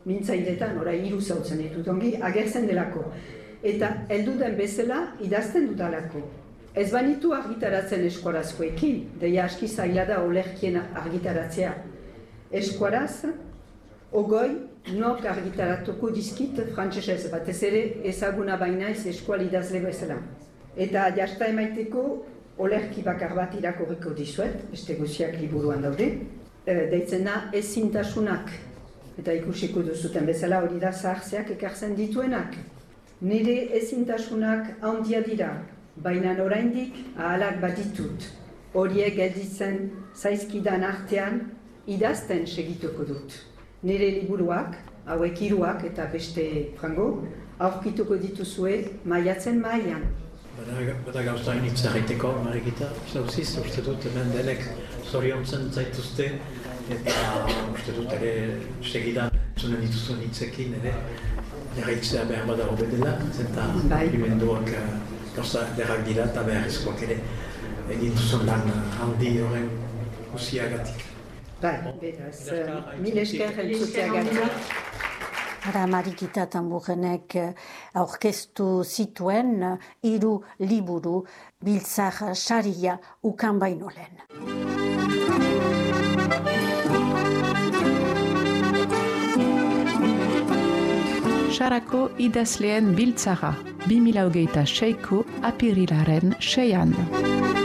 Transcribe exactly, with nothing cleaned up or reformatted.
mintzailetan, ora hiru zautzen ditut ongi, agertzen delako. Eta heldu den bezala idazten dudalako. Ez banitu argitaratzen eskuarazkoekin, deia aski zaila da olerkien argitaratzea. Eskuaraz, ogoi, nok argitaratuko dizkit frantsesez, batez ere ezaguna bainaiz eskual idazle bezala. Eta jasta emaiteko olerki bakar bat irakurriko dizuet, beste guziak liburuan daude, e, deitzen da ezintasunak. Eta ikusiko duzuten bezala hori da zahartzeak ekartzen dituenak. Nire ezintasunak handia dira, baina oraindik ahalak baditut. Horiek gelditzen zaizkidan artean idazten segituko dut. Nire liburuak, hauek hiruak eta beste frango, aurkituko dituzue maiatzen mailan. Bada gauza initza egiteko, Marikita, zauziz, uste dut hemen denek zoriontzen zaituzte, eta uste dut ere segidan zunen dituzuen hitzekin ere erraitzea behar bada hobedela, zenta imenduak gauza derrak dira eta beharrezkoak ere egin duzun lan handi horren usiagatik. Bai, beraz, mil esker entzuteagatik. Ara Marikita Tamburenek aurkeztu zituen hiru liburu Biltzar saria ukan baino lehen. Sarako idazleen biltzara, bi mila hogeita seiko apirilaren seian.